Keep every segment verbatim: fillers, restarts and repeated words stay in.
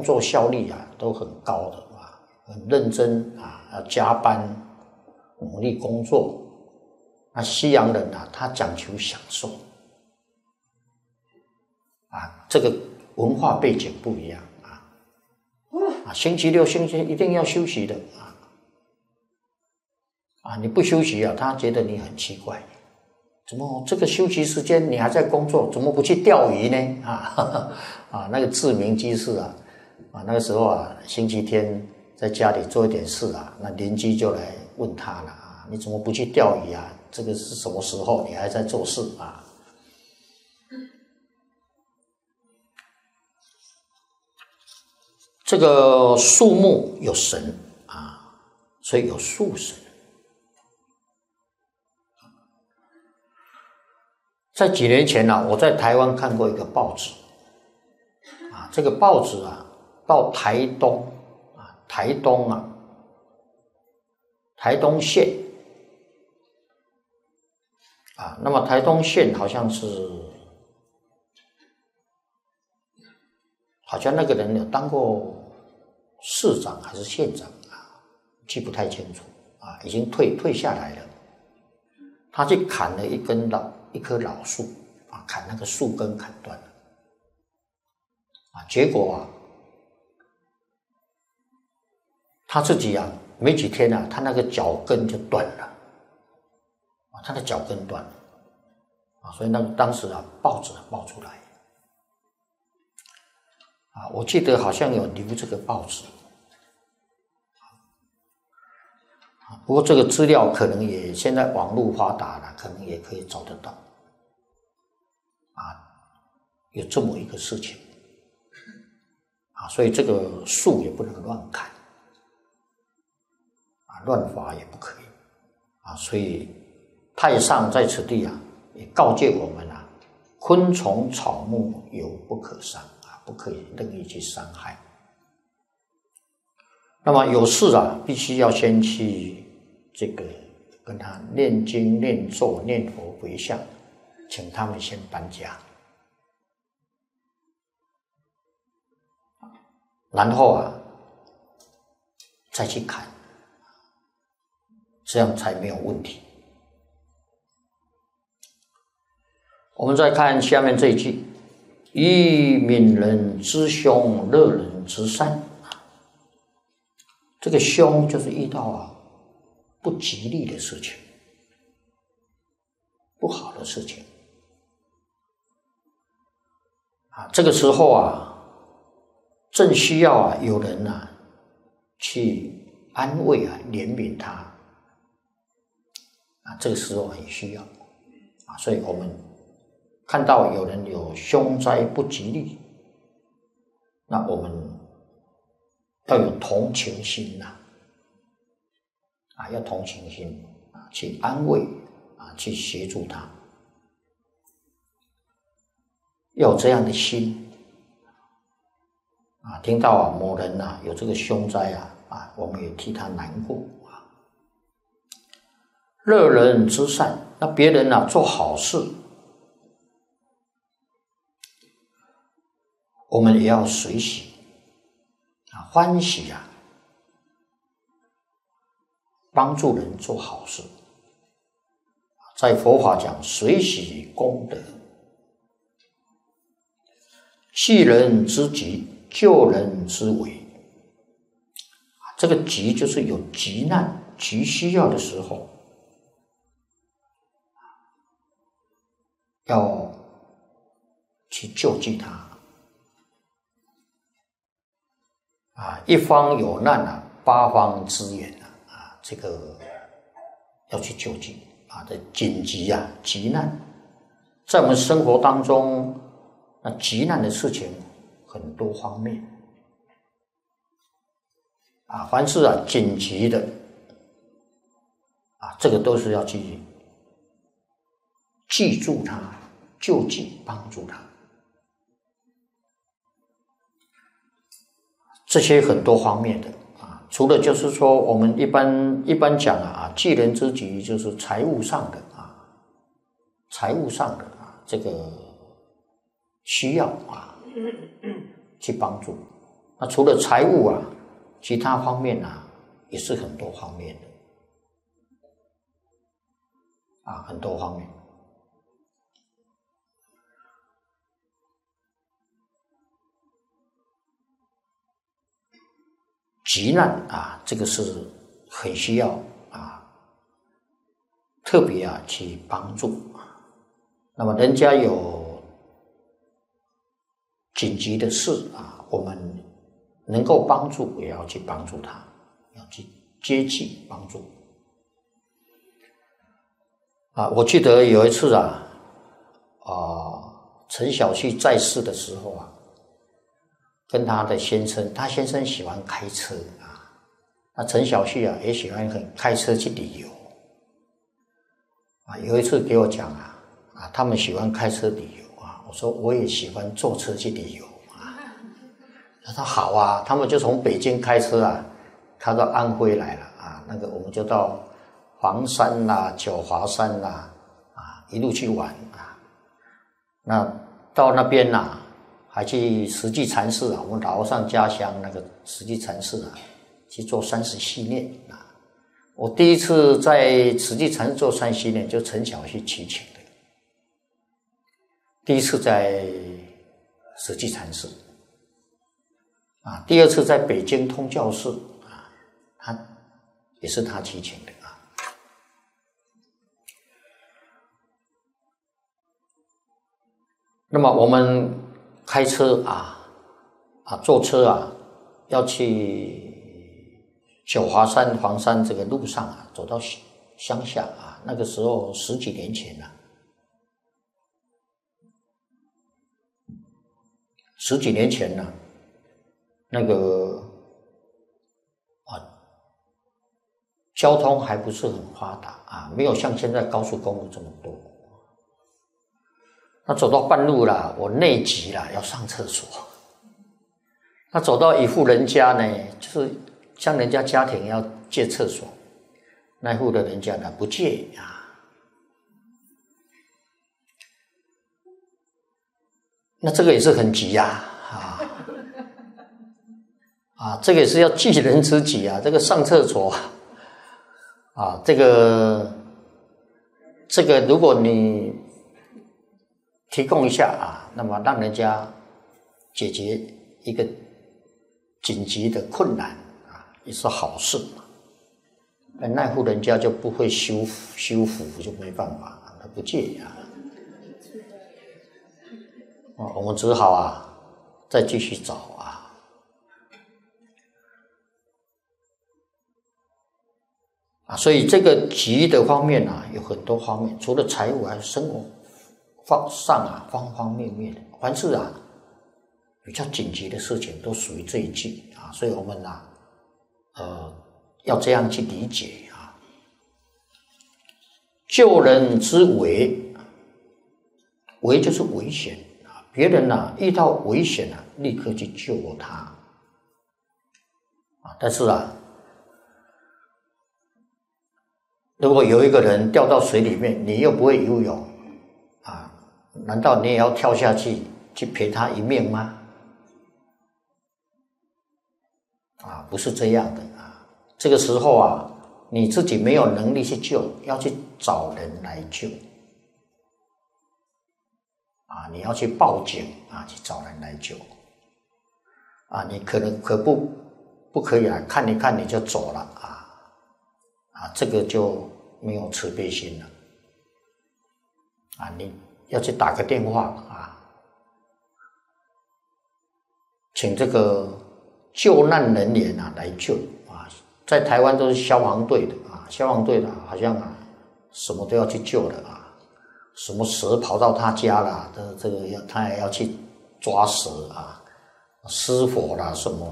作效率啊都很高的啊，很认真啊，要加班努力工作。那西洋人啊，他讲求享受啊，这个文化背景不一样啊。啊，星期六、星期天一定要休息的啊。啊，你不休息啊，他觉得你很奇怪。怎么这个休息时间你还在工作？怎么不去钓鱼呢？啊，呵呵啊，那个志明居士啊，啊，那个时候啊，星期天在家里做一点事啊，那邻居就来问他了啊，你怎么不去钓鱼啊？这个是什么时候？你还在做事啊？这个树木有神啊，所以有树神。在几年前啊，我在台湾看过一个报纸啊，这个报纸啊，到台东啊，台东啊，台东县啊，那么台东县好像是，好像那个人有当过市长还是县长啊，记不太清楚啊，已经退退下来了。他去砍了一根老一棵老树啊，砍那个树根砍断了啊，结果啊，他自己啊没几天啊，他那个脚跟就断了啊，他的脚跟断了啊，所以那个当时啊报纸报出来啊，我记得好像有留这个报纸。不过这个资料可能也现在网络发达了，可能也可以找得到啊，有这么一个事情啊，所以这个树也不能乱砍啊，乱伐也不可以啊，所以太上在此地啊，也告诫我们啊，昆虫草木有不可伤啊，不可以任意去伤害。那么有事啊，必须要先去这个跟他念经、念咒、念佛、回向，请他们先搬家，然后啊再去砍，这样才没有问题。我们再看下面这一句：以悯人之凶，乐人之善。这个凶就是遇到啊不吉利的事情，不好的事情啊，这个时候啊，正需要啊有人啊去安慰啊怜悯他啊，这个时候很需要啊，所以我们看到有人有凶灾不吉利，那我们要有同情心呐、啊，啊，要同情心啊，去安慰啊，去协助他，要有这样的心啊。听到啊某人啊有这个凶灾啊，啊，我们也替他难过啊。乐人之善，那别人啊做好事，我们也要随喜。啊，欢喜啊，帮助人做好事，在佛法讲随喜功德，济人之急，救人之危。这个急就是有急难、急需要的时候，要去救济他。啊，一方有难啊，八方支援啊，啊，这个要去救济啊，这紧急啊，急难，在我们生活当中，那急难的事情很多方面啊，凡是啊紧急的啊，这个都是要去记住他，救济帮助他。这些很多方面的啊，除了就是说我们一般一般讲啊，济人之急就是财务上的啊，财务上的啊这个需要啊去帮助那除了财务啊，其他方面啊，也是很多方面的啊，很多方面。急难啊，这个是很需要啊，特别啊去帮助。那么人家有紧急的事啊，我们能够帮助也要去帮助他，要去接济帮助。啊，我记得有一次啊，啊，陈小旭在世的时候啊，跟他的先生，他先生喜欢开车啊，那陈小旭啊也喜欢很开车去旅游啊。有一次给我讲啊，啊，他们喜欢开车旅游啊，我说我也喜欢坐车去旅游啊。他说好啊，他们就从北京开车啊，开到安徽来了啊，那个我们就到黄山啦、九华山啦啊，一路去玩啊。那到那边呐、啊。还去实际禅寺啊，我们老上家乡那个实际禅寺啊，去做三十系念啊。我第一次在实际禅寺做三十系念，就陈小旭祈请的。第一次在实际禅寺啊，第二次在北京通教寺啊，他也是他祈请的啊。那么我们开车啊，啊，坐车啊，要去九华山、黄山这个路上啊，走到乡下啊，那个时候十几年前了、啊，十几年前呢、啊，那个啊，交通还不是很发达啊，没有像现在高速公路这么多。那走到半路了，我内急了，要上厕所。那走到一户人家呢，就是像人家家庭要借厕所，那户的人家呢不借啊。那这个也是很急呀，啊，啊，这个也是要济人之急啊。这个上厕所啊，这个这个如果你提供一下啊，那么让人家解决一个紧急的困难啊，也是好事嘛。那那户人家就不会修修复，就没办法，他不借啊。哦，我们只好啊，再继续找啊。啊，所以这个急的方面啊，有很多方面，除了财务，还有生活方上啊，方方面面的，凡是啊比较紧急的事情，都属于这一句啊。所以我们啊，呃，要这样去理解啊。救人之危，危就是危险啊，别人啊遇到危险啊，立刻去救他啊。但是啊，如果有一个人掉到水里面，你又不会游泳啊，难道你也要跳下去去陪他一命吗？啊，不是这样的啊。这个时候啊，你自己没有能力去救，要去找人来救啊，你要去报警啊，去找人来救啊。你可能可不不可以啊，看一看你就走了啊啊，这个就没有慈悲心了啊。你要去打个电话啊，请这个救难人员啊来救啊。在台湾都是消防队的啊，消防队的好像啊什么都要去救的啊，什么蛇跑到他家了，这这个要他也要去抓蛇啊，失火啦什么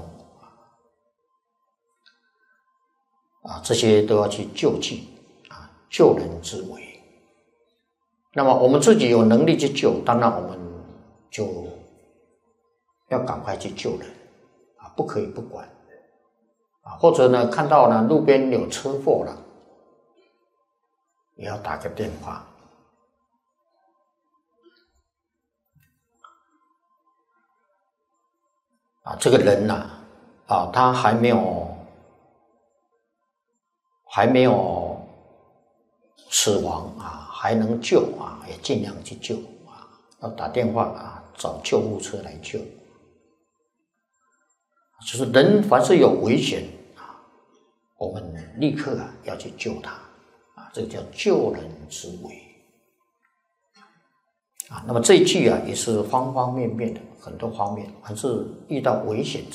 啊，这些都要去救济啊，救人之危。那么我们自己有能力去救，当然我们就要赶快去救人啊，不可以不管啊。或者呢，看到呢路边有车祸了，也要打个电话啊。这个人呐、啊， 啊，他还没有还没有死亡啊，还能救啊，也尽量去救啊，要打电话啊，找救护车来救。就是人凡是有危险啊，我们立刻啊要去救他啊，这个叫救人之危啊。那么这一句啊，也是方方面面的很多方面，凡是遇到危险之